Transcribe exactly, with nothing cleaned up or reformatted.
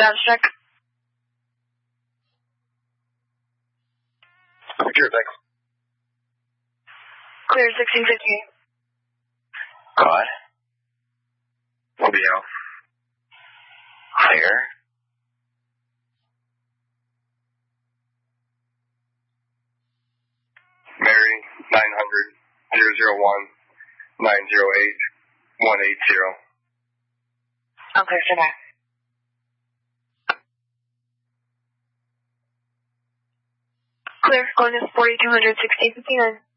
Status check. Secure, thanks. Clear sixteen fifty-eight. Go ahead. Leo. Clear. Mary, nine hundred, zero zero one, nine zero eight, one eight zero. I'm clear for that. Clear, going to forty-two hundred, sixteen fifty-nine.